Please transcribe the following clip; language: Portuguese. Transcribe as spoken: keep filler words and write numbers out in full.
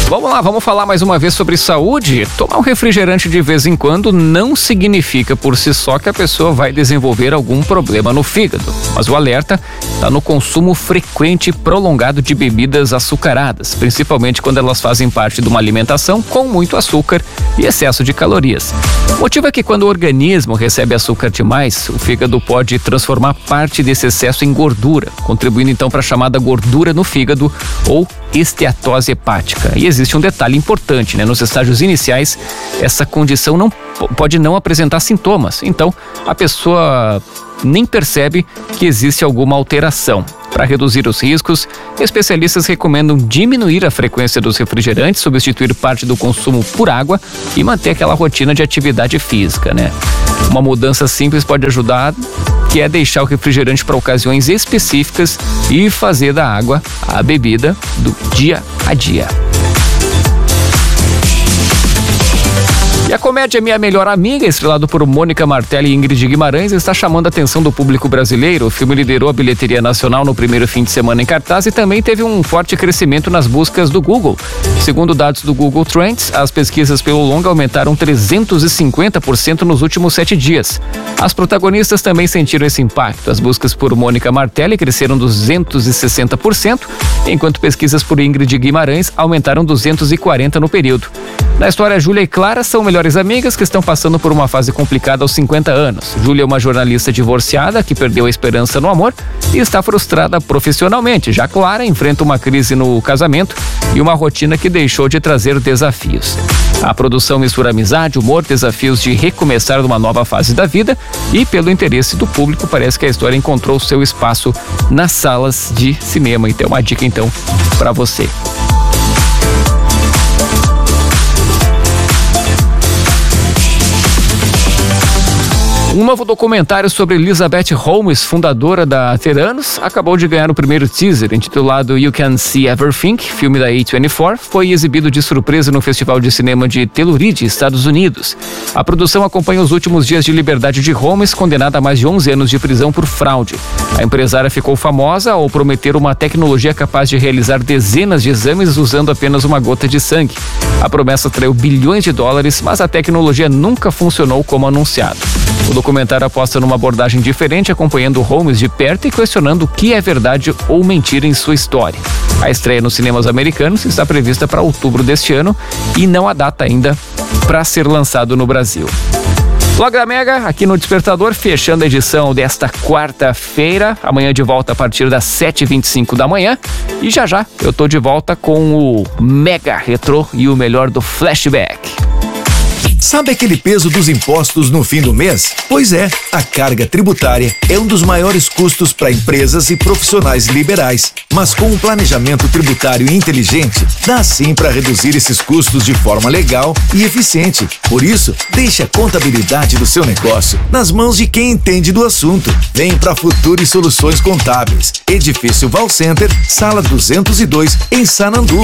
Vamos lá, vamos falar mais uma vez sobre saúde. Tomar um refrigerante de vez em quando não significa por si só que a pessoa vai desenvolver algum problema no fígado. Mas o alerta está no consumo frequente e prolongado de bebidas açucaradas, principalmente quando elas fazem parte de uma alimentação com muito açúcar e excesso de calorias. O motivo é que quando o organismo recebe açúcar demais, o fígado pode transformar parte desse excesso em gordura, contribuindo então para a chamada gordura no fígado ou esteatose hepática. E existe um detalhe importante, né? Nos estágios iniciais, essa condição não pode não apresentar sintomas. Então, a pessoa nem percebe que existe alguma alteração. Para reduzir os riscos, especialistas recomendam diminuir a frequência dos refrigerantes, substituir parte do consumo por água e manter aquela rotina de atividade física, né? Uma mudança simples pode ajudar, que é deixar o refrigerante para ocasiões específicas e fazer da água a bebida do dia a dia. E a comédia Minha Melhor Amiga, estrelado por Mônica Martelli e Ingrid Guimarães, está chamando a atenção do público brasileiro. O filme liderou a bilheteria nacional no primeiro fim de semana em cartaz e também teve um forte crescimento nas buscas do Google. Segundo dados do Google Trends, as pesquisas pelo longa aumentaram trezentos e cinquenta por cento nos últimos sete dias. As protagonistas também sentiram esse impacto. As buscas por Mônica Martelli cresceram duzentos e sessenta por cento, enquanto pesquisas por Ingrid Guimarães aumentaram duzentos e quarenta por cento no período. Na história, Júlia e Clara são melhores amigas que estão passando por uma fase complicada aos cinquenta anos. Júlia é uma jornalista divorciada que perdeu a esperança no amor e está frustrada profissionalmente. Já Clara enfrenta uma crise no casamento e uma rotina que deixou de trazer desafios. A produção mistura amizade, humor, desafios de recomeçar numa nova fase da vida e, pelo interesse do público, parece que a história encontrou seu espaço nas salas de cinema. Então, uma dica então para você. Um novo documentário sobre Elizabeth Holmes, fundadora da Theranos, acabou de ganhar o primeiro teaser, intitulado You Can See Everything, filme da A vinte e quatro, foi exibido de surpresa no Festival de Cinema de Telluride, Estados Unidos. A produção acompanha os últimos dias de liberdade de Holmes, condenada a mais de onze anos de prisão por fraude. A empresária ficou famosa ao prometer uma tecnologia capaz de realizar dezenas de exames usando apenas uma gota de sangue. A promessa atraiu bilhões de dólares, mas a tecnologia nunca funcionou como anunciado. O documentário aposta numa abordagem diferente, acompanhando Holmes de perto e questionando o que é verdade ou mentira em sua história. A estreia nos cinemas americanos está prevista para outubro deste ano e não há data ainda para ser lançado no Brasil. Blog da Mega, aqui no Despertador, fechando a edição desta quarta-feira. Amanhã de volta a partir das sete e vinte e cinco da manhã. E já já eu tô de volta com o Mega Retrô e o melhor do Flashback. Sabe aquele peso dos impostos no fim do mês? Pois é, a carga tributária é um dos maiores custos para empresas e profissionais liberais. Mas com um planejamento tributário inteligente, dá sim para reduzir esses custos de forma legal e eficiente. Por isso, deixe a contabilidade do seu negócio nas mãos de quem entende do assunto. Vem para Futuri Soluções Contábeis. Edifício Val Center, sala duzentos e dois, em Sanandu.